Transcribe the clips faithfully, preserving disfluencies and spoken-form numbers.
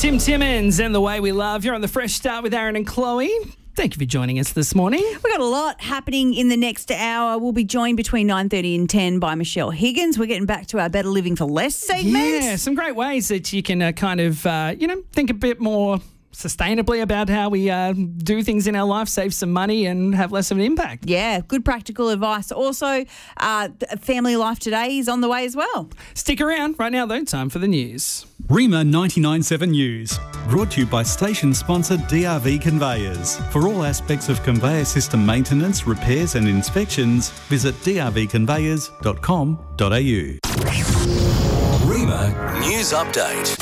Tim Timmins and The Way We Love. You're on the Fresh Start with Aaron and Chloe. Thank you for joining us this morning. We've got a lot happening in the next hour. We'll be joined between nine thirty and ten by Michelle Higgins. We're getting back to our Better Living for Less segment. Yeah, some great ways that you can uh, kind of, uh, you know, think a bit more sustainably about how we uh, do things in our life, save some money and have less of an impact. Yeah, good practical advice. Also, uh, Family Life Today is on the way as well. Stick around. Right now, though, time for the news. Rima ninety-nine point seven News, brought to you by station sponsor D R V Conveyors. For all aspects of conveyor system maintenance, repairs and inspections, visit d r v conveyors dot com dot a u. Rima News Update.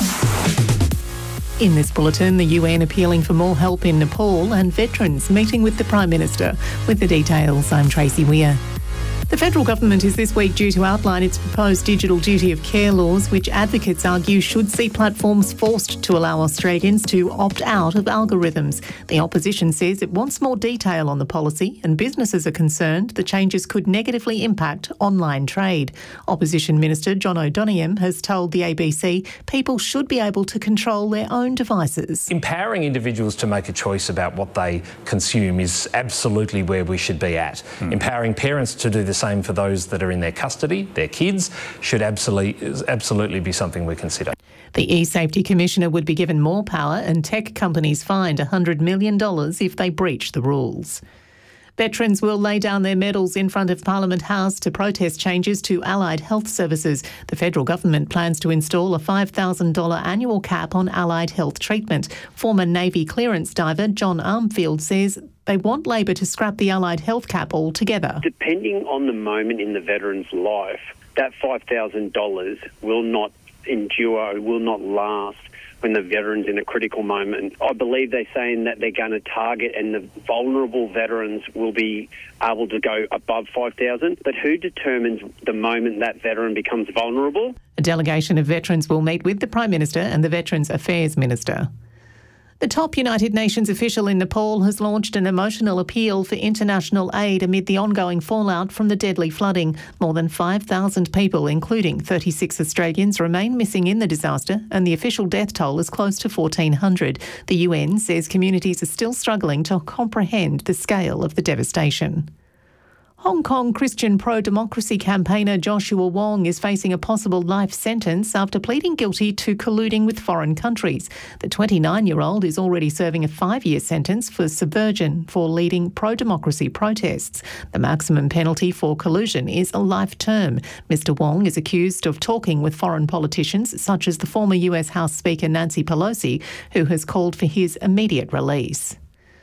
In this bulletin, the U N appealing for more help in Nepal and veterans meeting with the Prime Minister. With the details, I'm Tracy Weir. The federal government is this week due to outline its proposed digital duty of care laws, which advocates argue should see platforms forced to allow Australians to opt out of algorithms. The opposition says it wants more detail on the policy, and businesses are concerned the changes could negatively impact online trade. Opposition Minister John O'Donoghue has told the A B C people should be able to control their own devices. Empowering individuals to make a choice about what they consume is absolutely where we should be at. Mm. Empowering parents to do the same for those that are in their custody, their kids, should absolutely, absolutely be something we consider. The e-Safety Commissioner would be given more power and tech companies fined one hundred million dollars if they breach the rules. Veterans will lay down their medals in front of Parliament House to protest changes to allied health services. The federal government plans to install a five thousand dollars annual cap on allied health treatment. Former Navy clearance diver John Armfield says they want Labor to scrap the allied health cap altogether. Depending on the moment in the veteran's life, that five thousand dollars will not endure, will not last when the veteran's in a critical moment. I believe they're saying that they're going to target and the vulnerable veterans will be able to go above five thousand dollars. But who determines the moment that veteran becomes vulnerable? A delegation of veterans will meet with the Prime Minister and the Veterans Affairs Minister. The top United Nations official in Nepal has launched an emotional appeal for international aid amid the ongoing fallout from the deadly flooding. More than five thousand people, including thirty-six Australians, remain missing in the disaster, and the official death toll is close to fourteen hundred. The U N says communities are still struggling to comprehend the scale of the devastation. Hong Kong Christian pro-democracy campaigner Joshua Wong is facing a possible life sentence after pleading guilty to colluding with foreign countries. The twenty-nine-year-old is already serving a five-year sentence for subversion for leading pro-democracy protests. The maximum penalty for collusion is a life term. Mister Wong is accused of talking with foreign politicians such as the former U S House Speaker Nancy Pelosi, who has called for his immediate release.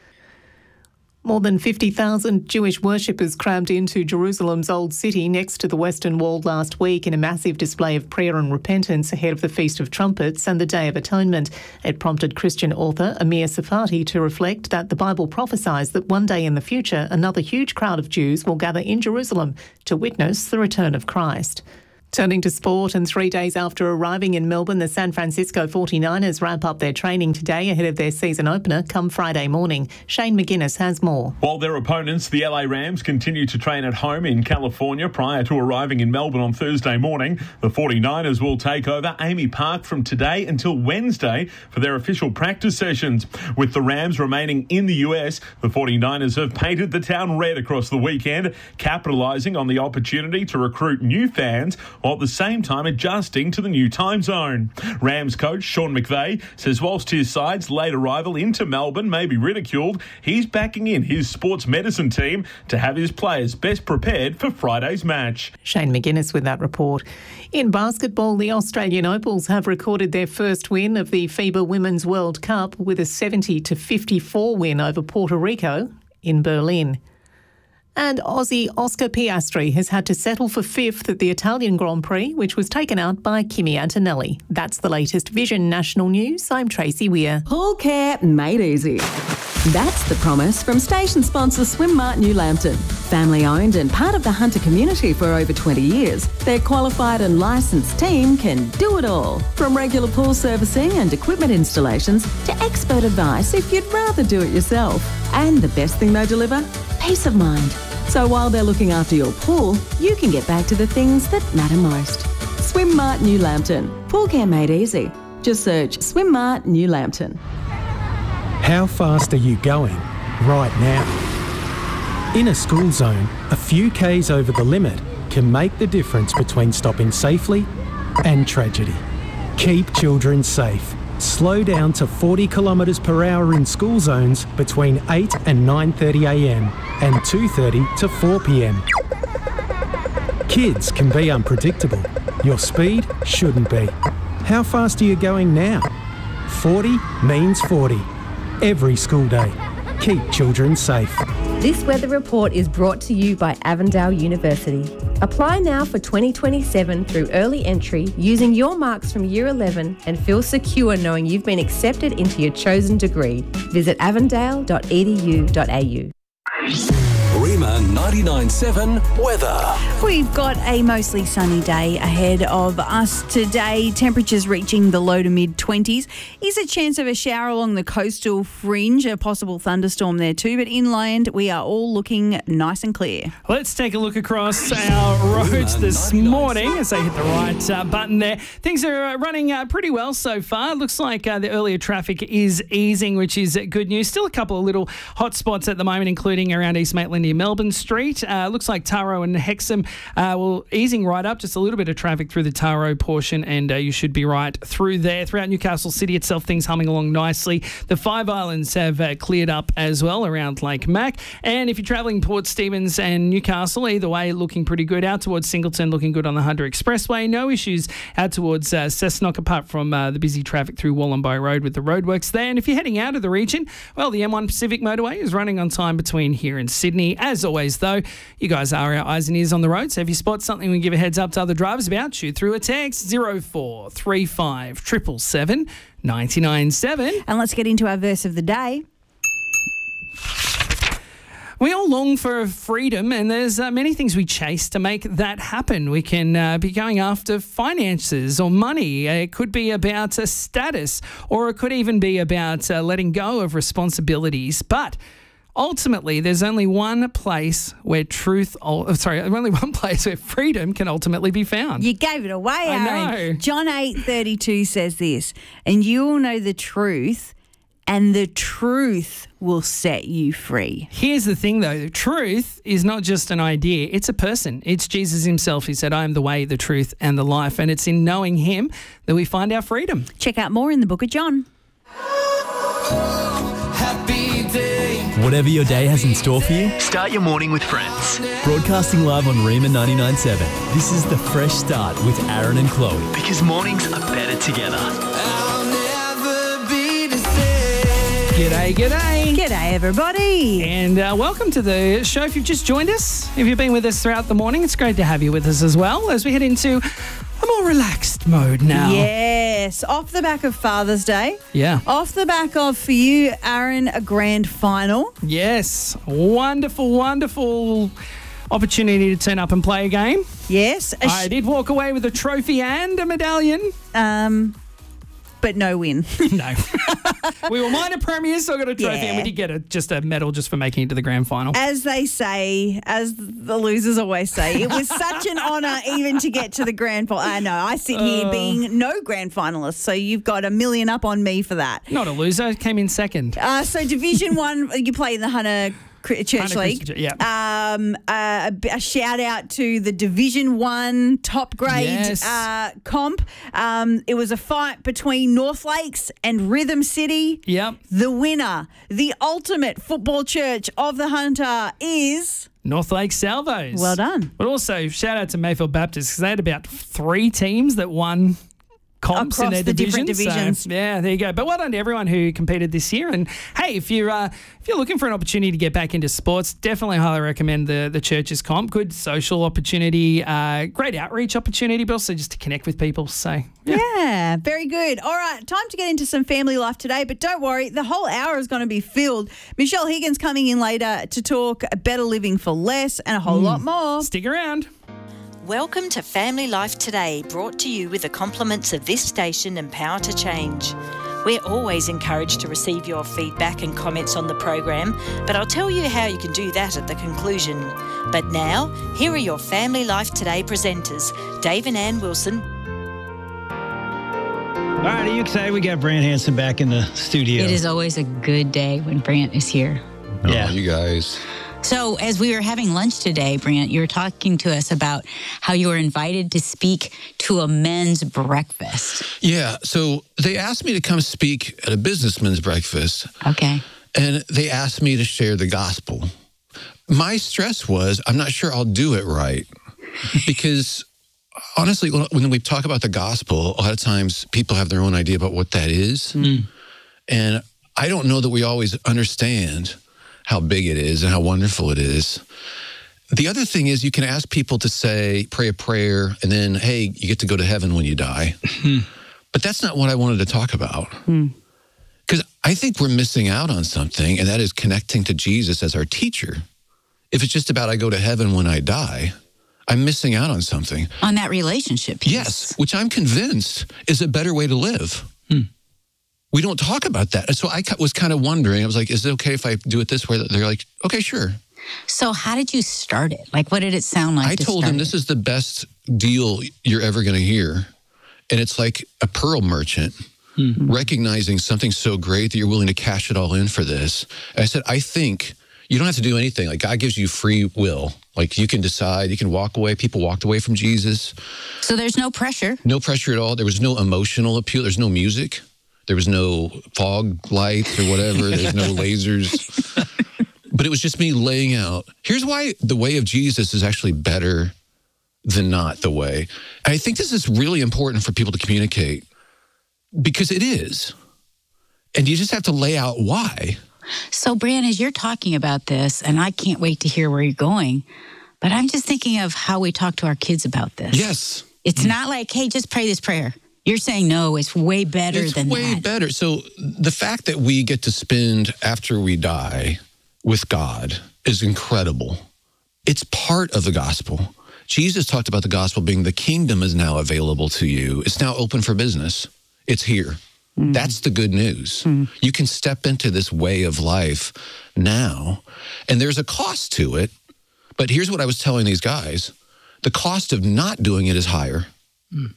More than fifty thousand Jewish worshippers crammed into Jerusalem's Old City next to the Western Wall last week in a massive display of prayer and repentance ahead of the Feast of Trumpets and the Day of Atonement. It prompted Christian author Amir Safati to reflect that the Bible prophesies that one day in the future another huge crowd of Jews will gather in Jerusalem to witness the return of Christ. Turning to sport, and three days after arriving in Melbourne, the San Francisco forty-niners wrap up their training today ahead of their season opener come Friday morning. Shane McGuinness has more. While their opponents, the L A Rams, continue to train at home in California prior to arriving in Melbourne on Thursday morning, the forty-niners will take over Amy Park from today until Wednesday for their official practice sessions. With the Rams remaining in the U S, the forty-niners have painted the town red across the weekend, capitalising on the opportunity to recruit new fans while at the same time adjusting to the new time zone. Rams coach Sean McVay says whilst his side's late arrival into Melbourne may be ridiculed, he's backing in his sports medicine team to have his players best prepared for Friday's match. Shane McGuinness with that report. In basketball, the Australian Opals have recorded their first win of the FIBA Women's World Cup with a seventy to fifty-four win over Puerto Rico in Berlin. And Aussie Oscar Piastri has had to settle for fifth at the Italian Grand Prix, which was taken out by Kimi Antonelli. That's the latest Vision National News. I'm Tracy Weir. Pool care made easy. That's the promise from station sponsor Swimmart New Lambton. Family owned and part of the Hunter community for over twenty years, their qualified and licensed team can do it all. From regular pool servicing and equipment installations to expert advice if you'd rather do it yourself. And the best thing they deliver? Peace of mind. So while they're looking after your pool, you can get back to the things that matter most. Swimmart New Lambton. Pool care made easy. Just search Swim Mart New Lambton. How fast are you going right now? In a school zone, a few Ks over the limit can make the difference between stopping safely and tragedy. Keep children safe. Slow down to forty kilometres per hour in school zones between eight and nine thirty a m and two thirty to four p m. Kids can be unpredictable. Your speed shouldn't be. How fast are you going now? forty means forty. Every school day. Keep children safe. This weather report is brought to you by Avondale University. Apply now for twenty twenty-seven through early entry using your marks from Year eleven and feel secure knowing you've been accepted into your chosen degree. Visit avondale dot e d u dot a u. Rima ninety-nine seven weather. We've got a mostly sunny day ahead of us today. Temperatures reaching the low to mid twenties. Is a chance of a shower along the coastal fringe, a possible thunderstorm there too. But inland, we are all looking nice and clear. Let's take a look across our roads this morning as I hit the right uh, button there. Things are uh, running uh, pretty well so far. Looks like uh, the earlier traffic is easing, which is good news. Still a couple of little hot spots at the moment, including around East Maitland near Melbourne Street. Uh, looks like Taro and Hexham uh, will easing right up. Just a little bit of traffic through the Taro portion, and uh, you should be right through there. Throughout Newcastle City itself, things humming along nicely. The Five Islands have uh, cleared up as well around Lake Mac. And if you're travelling Port Stephens and Newcastle, either way, looking pretty good. Out towards Singleton, looking good on the Hunter Expressway. No issues out towards uh, Cessnock, apart from uh, the busy traffic through Wollombo Road with the roadworks there. And if you're heading out of the region, well, the M one Pacific motorway is running on time between here and Sydney. As always, though, you guys are our eyes and ears on the road, so if you spot something we give a heads up to other drivers about, shoot through a text zero four three five seven seven seven nine nine seven. And let's get into our verse of the day. We all long for freedom, and there's uh, many things we chase to make that happen. We can uh, be going after finances or money. It could be about a status, or it could even be about uh, letting go of responsibilities. But ultimately, there's only one place where truth, oh, sorry, only one place where freedom can ultimately be found. You gave it away, I Aaron. know. John eight thirty-two says this, and you will know the truth, and the truth will set you free. Here's the thing, though. The truth is not just an idea. It's a person. It's Jesus himself. He said, I am the way, the truth, and the life. And it's in knowing him that we find our freedom. Check out more in the Book of John. Whatever your day has in store for you, start your morning with Friends. Broadcasting live on Rima ninety-nine seven. This is the fresh start with Aaron and Chloe. Because mornings are better together. G'day, g'day. G'day, everybody. And uh, welcome to the show. If you've just joined us, if you've been with us throughout the morning, it's great to have you with us as well as we head into a more relaxed mode now. Yes, off the back of Father's Day. Yeah. Off the back of, for you, Aaron, a grand final. Yes. Wonderful, wonderful opportunity to turn up and play a game. Yes. A I sh- did walk away with a trophy and a medallion. Um... But no win. No. We were minor premiers, so I got a trophy, Yeah. and we did get a, just a medal just for making it to the grand final. As they say, as the losers always say, it was such an honour even to get to the grand final. I know, I sit here Uh. being no grand finalist, so you've got a million up on me for that. Not a loser, came in second. Uh, so Division One, you play in the Hunter Cri- Church Hunter League. Christian, yeah. Um, uh, a, a shout out to the Division One top grade Yes. uh, comp. Um, it was a fight between North Lakes and Rhythm City. Yep. The winner, the ultimate football church of the Hunter, is North Lake Salvos. Well done. But also, shout out to Mayfield Baptist because they had about three teams that won comps in Across their the different divisions. divisions. So, yeah, there you go. But well done to everyone who competed this year. And hey, if you're uh, if you're looking for an opportunity to get back into sports, definitely highly recommend the the church's comp. Good social opportunity, uh, great outreach opportunity, but also just to connect with people. So yeah. Yeah, very good. All right, time to get into some family life today, but don't worry, the whole hour is going to be filled. Michelle Higgins coming in later to talk better living for less and a whole Mm. lot more. Stick around. Welcome to Family Life Today, brought to you with the compliments of this station and Power to Change. We're always encouraged to receive your feedback and comments on the program, but I'll tell you how you can do that at the conclusion. But now, here are your Family Life Today presenters, Dave and Ann Wilson. All right, are you excited? We got Brant Hansen back in the studio. It is always a good day when Brant is here. Oh, yeah, you guys. So as we were having lunch today, Brant, you were talking to us about how you were invited to speak to a men's breakfast. Yeah, so they asked me to come speak at a businessman's breakfast. Okay. And they asked me to share the gospel. My stress was, I'm not sure I'll do it right. Because honestly, when we talk about the gospel, a lot of times people have their own idea about what that is. Mm. And I don't know that we always understand how big it is and how wonderful it is. The other thing is you can ask people to say, pray a prayer, and then, hey, you get to go to heaven when you die. Mm. But that's not what I wanted to talk about. Because mm. I think we're missing out on something, and that is connecting to Jesus as our teacher. If it's just about I go to heaven when I die, I'm missing out on something. On that relationship piece. Yes, which I'm convinced is a better way to live. Hmm. We don't talk about that. And so I was kind of wondering, I was like, is it okay if I do it this way? They're like, okay, sure. So how did you start it? Like, what did it sound like? I to told start him it? This is the best deal you're ever going to hear. And it's like a pearl merchant mm-hmm. recognizing something so great that you're willing to cash it all in for this. And I said, I think you don't have to do anything. Like, God gives you free will. Like, you can decide, you can walk away. People walked away from Jesus. So there's no pressure? No pressure at all. There was no emotional appeal. There's no music. There was no fog lights or whatever. There's no lasers. But it was just me laying out. Here's why the way of Jesus is actually better than not the way. And I think this is really important for people to communicate because it is. And you just have to lay out why. So, Brant, as you're talking about this, and I can't wait to hear where you're going, but I'm just thinking of how we talk to our kids about this. Yes. It's mm. not like, hey, just pray this prayer. You're saying, no, it's way better it's than way that. It's way better. So the fact that we get to spend after we die with God is incredible. It's part of the gospel. Jesus talked about the gospel being the kingdom is now available to you. It's now open for business. It's here. Mm. That's the good news. Mm. You can step into this way of life now, and there's a cost to it. But here's what I was telling these guys. The cost of not doing it is higher. Mm.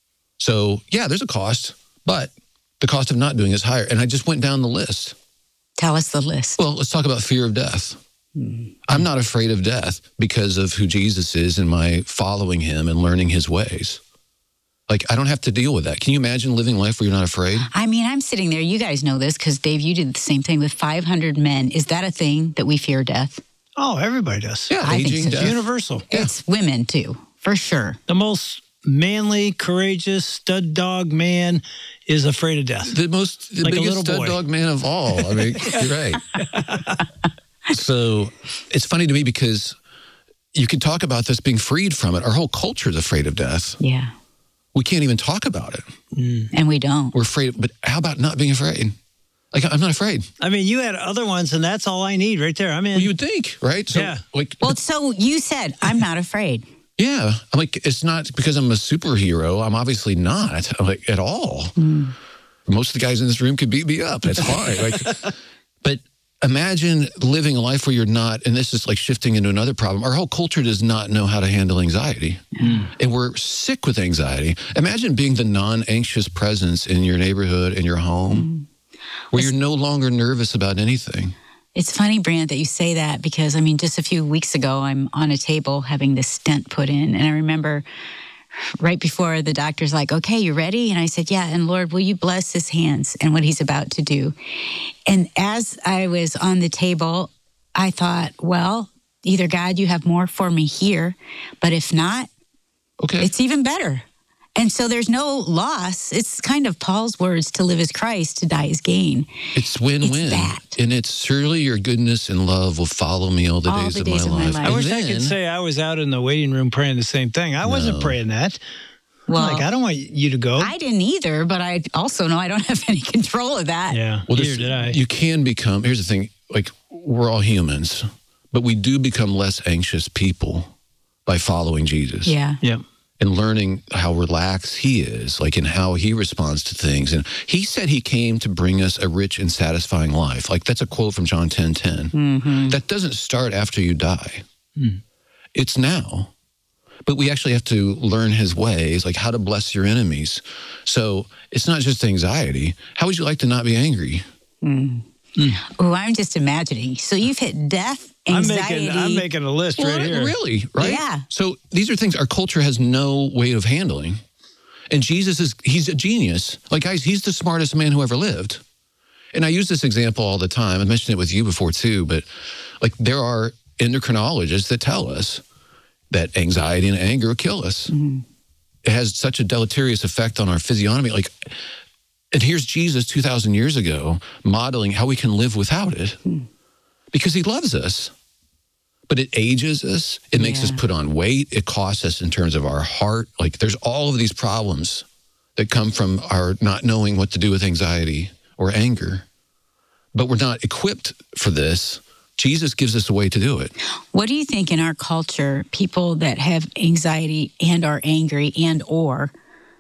So, yeah, there's a cost, but the cost of not doing it is higher. And I just went down the list. Tell us the list. Well, let's talk about fear of death. Mm. I'm not afraid of death because of who Jesus is and my following him and learning his ways. Like, I don't have to deal with that. Can you imagine living life where you're not afraid? I mean, I'm sitting there. You guys know this because, Dave, you did the same thing with five hundred men. Is that a thing that we fear death? Oh, everybody does. Yeah, I aging, think so. death. It's universal. Yeah. It's women, too, for sure. The most manly, courageous, stud dog man is afraid of death. The most, the like biggest stud boy. dog man of all. I mean, you're right. So it's funny to me because you can talk about this being freed from it. Our whole culture is afraid of death. Yeah. We can't even talk about it. Mm. And we don't. We're afraid. But how about not being afraid? Like, I'm not afraid. I mean, you had other ones, and that's all I need right there. I'm in. Well, you would think, right? So, yeah. Like, well, so you said, I'm not afraid. Yeah. I'm like, it's not because I'm a superhero. I'm obviously not, I'm like, at all. Mm. Most of the guys in this room could beat me up. It's fine. Like, but imagine living a life where you're not, and this is like shifting into another problem. Our whole culture does not know how to handle anxiety. Mm. And we're sick with anxiety. Imagine being the non-anxious presence in your neighborhood, in your home, mm. where it's, you're no longer nervous about anything. It's funny, Brant, that you say that because, I mean, just a few weeks ago, I'm on a table having this stent put in. And I remember right before the doctor's like, okay, you ready? And I said, yeah. And Lord, will you bless his hands and what he's about to do? And as I was on the table, I thought, well, either God, you have more for me here, but if not, okay, it's even better. And so there's no loss. It's kind of Paul's words, to live as Christ, to die as gain. It's win-win. It's that. And it's surely your goodness and love will follow me all the, all days, the of, days my of my life. life. I wish then, I could say I was out in the waiting room praying the same thing. I no. wasn't praying that. Well, like, I don't want you to go. I didn't either, but I also know I don't have any control of that. Yeah, well, neither this, did I. You can become, here's the thing, like, we're all humans, but we do become less anxious people by following Jesus. Yeah. Yeah. And learning how relaxed he is, like, in how he responds to things. And he said he came to bring us a rich and satisfying life. Like, that's a quote from John ten ten. Mm-hmm. That doesn't start after you die. Mm. It's now. but we actually have to learn his ways, like how to bless your enemies. So it's not just anxiety. How would you like to not be angry? Mm. Mm. Oh, I'm just imagining. So you've hit death, anxiety. I'm making, I'm making a list well, right here. Really, right? Yeah. So these are things our culture has no way of handling. And Jesus is, he's a genius. Like, guys, he's the smartest man who ever lived. And I use this example all the time. I mentioned it with you before too, but like there are endocrinologists that tell us that anxiety and anger will kill us. Mm-hmm. It has such a deleterious effect on our physiognomy. Like, and here's Jesus two thousand years ago modeling how we can live without it mm. because he loves us. But it ages us. It makes yeah. us put on weight. It costs us in terms of our heart. Like there's all of these problems that come from our not knowing what to do with anxiety or anger. But we're not equipped for this. Jesus gives us a way to do it. What do you think in our culture, people that have anxiety and are angry and or,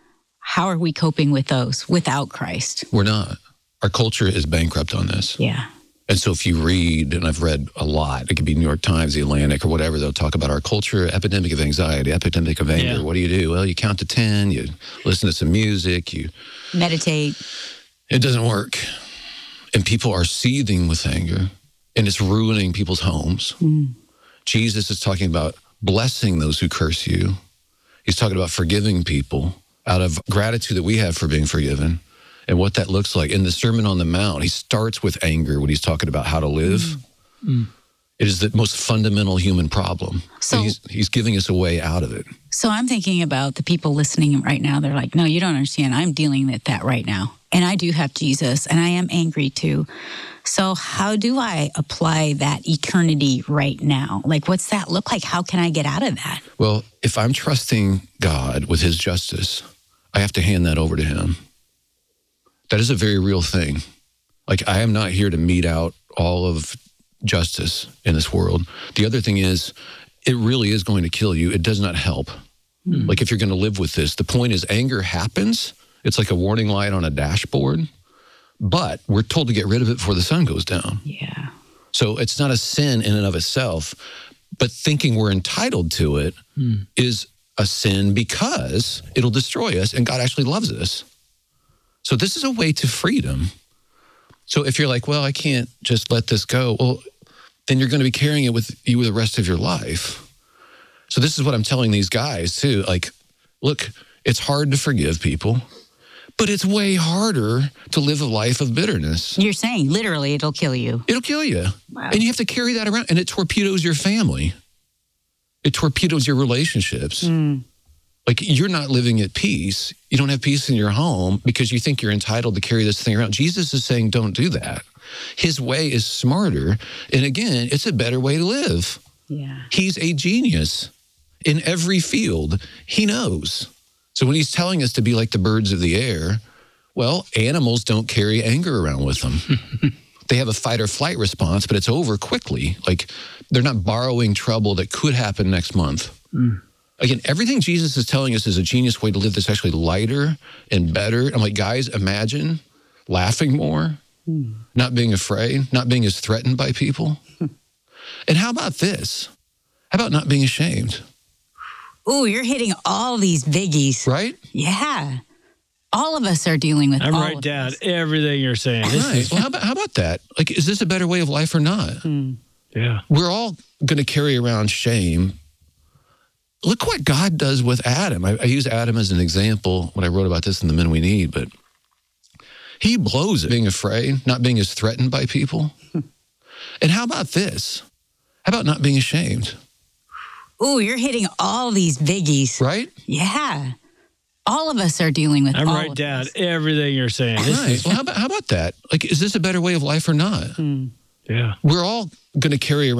how are we coping with those without Christ? We're not. Our culture is bankrupt on this. Yeah. And so if you read, and I've read a lot, it could be New York Times, The Atlantic, or whatever, they'll talk about our culture, epidemic of anxiety, epidemic of anger. Yeah. What do you do? Well, you count to ten, you listen to some music, you meditate. It doesn't work. And people are seething with anger, and it's ruining people's homes. Mm. Jesus is talking about blessing those who curse you. He's talking about forgiving people out of gratitude that we have for being forgiven. And what that looks like. In the Sermon on the Mount, he starts with anger when he's talking about how to live. Mm. It is the most fundamental human problem. So he's, he's giving us a way out of it. So I'm thinking about the people listening right now. They're like, no, you don't understand. I'm dealing with that right now. And I do have Jesus, and I am angry too. So how do I apply that eternity right now? Like, what's that look like? How can I get out of that? Well, if I'm trusting God with his justice, I have to hand that over to him. That is a very real thing. Like, I am not here to mete out all of justice in this world. The other thing is, it really is going to kill you. It does not help. Mm. Like, if you're going to live with this, the point is anger happens. It's like a warning light on a dashboard. But we're told to get rid of it before the sun goes down. Yeah. So it's not a sin in and of itself. But thinking we're entitled to it mm. is a sin because it'll destroy us, and God actually loves us. So this is a way to freedom. So if you're like, well, I can't just let this go, well, then you're going to be carrying it with you the rest of your life. So this is what I'm telling these guys too. Like, look, it's hard to forgive people, but it's way harder to live a life of bitterness. You're saying literally it'll kill you. It'll kill you. Wow. And you have to carry that around, and it torpedoes your family. It torpedoes your relationships. Mm. Like, you're not living at peace. You don't have peace in your home because you think you're entitled to carry this thing around. Jesus is saying, don't do that. His way is smarter. And again, it's a better way to live. Yeah. He's a genius in every field. He knows. So when he's telling us to be like the birds of the air, well, animals don't carry anger around with them. They have a fight or flight response, but it's over quickly. Like, they're not borrowing trouble that could happen next month. Mm. Again, everything Jesus is telling us is a genius way to live that's actually lighter and better. I'm like, guys, imagine laughing more, hmm. not being afraid, not being as threatened by people. And how about this? How about not being ashamed? Ooh, you're hitting all these biggies. Right? Yeah. All of us are dealing with I'm all right of down this. everything you're saying. Right. Well, how about, how about that? Like, is this a better way of life or not? Hmm. Yeah. We're all going to carry around shame. Look what God does with Adam. I, I use Adam as an example when I wrote about this in The Men We Need, but he blows it, being afraid, not being as threatened by people. And how about this? How about not being ashamed? Ooh, you're hitting all these biggies. Right? Yeah. All of us are dealing with I'm all right of down this. everything you're saying. Right. Well, how about, how about that? Like, is this a better way of life or not? Hmm. Yeah. We're all going to carry around